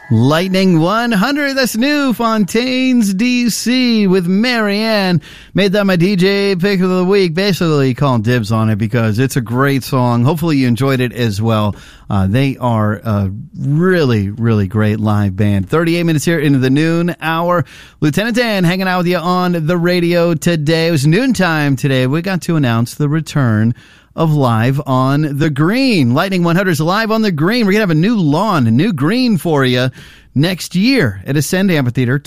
Lightning 100, that's new. Fontaines, D.C. with Marianne. Made that my DJ pick of the week. Basically calling dibs on it because it's a great song. Hopefully you enjoyed it as well. They are a really, really great live band. 38 minutes here into the noon hour. Lieutenant Dan hanging out with you on the radio today. It was noontime today. We got to announce the return of Live on the Green. Lightning 100 is live on the green. We're going to have a new lawn, a new green for you next year at Ascend Amphitheater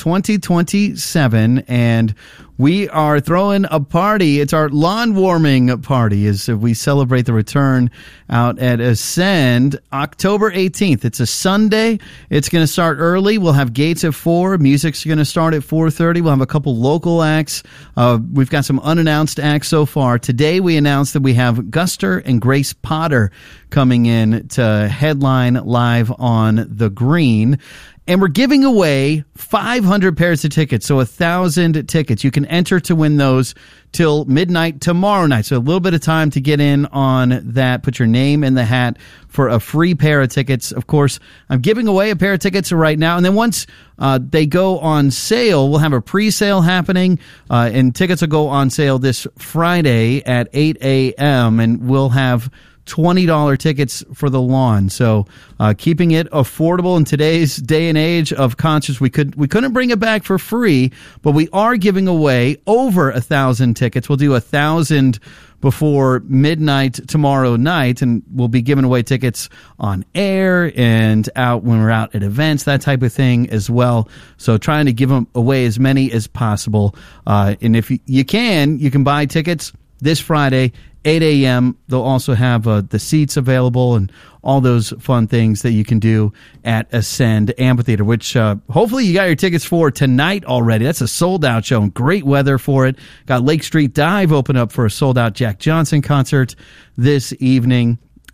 2027. And we are throwing a party. It's our lawn warming party as we celebrate the return out at Ascend October 18th. It's a Sunday. It's going to start early. We'll have gates at 4. Music's going to start at 4:30. We'll have a couple local acts. We've got some unannounced acts so far. Today we announced that we have Guster and Grace Potter coming in to headline Live on the Green. And we're giving away 500 pairs of tickets, so 1,000 tickets. You can enter to win those till midnight tomorrow night. So a little bit of time to get in on that. Put your name in the hat for a free pair of tickets. Of course, I'm giving away a pair of tickets right now. And then once they go on sale, we'll have a pre-sale happening. And tickets will go on sale this Friday at 8 a.m. And we'll have $20 tickets for the lawn. So keeping it affordable in today's day and age of concerts. We couldn't bring it back for free, but we are giving away over 1,000 tickets. We'll do 1,000 before midnight tomorrow night, and we'll be giving away tickets on air and out when we're out at events, that type of thing as well. So trying to give them away as many as possible. And if you can buy tickets this Friday, 8 a.m. They'll also have the seats available and all those fun things that you can do at Ascend Amphitheater, which hopefully you got your tickets for tonight already. That's a sold-out show and great weather for it. Got Lake Street Dive open up for a sold-out Jack Johnson concert this evening.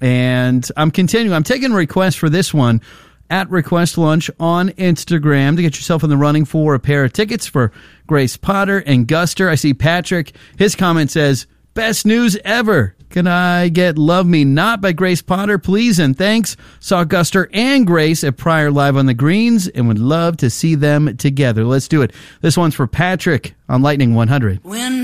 And I'm continuing. I'm taking requests for this one at Request Lunch on Instagram to get yourself in the running for a pair of tickets for Grace Potter and Guster. I see Patrick. His comment says, "Best news ever. Can I get Love Me Not by Grace Potter, please? And thanks. Saw Guster and Grace at Prior Live on the Greens and would love to see them together." Let's do it. This one's for Patrick on Lightning 100.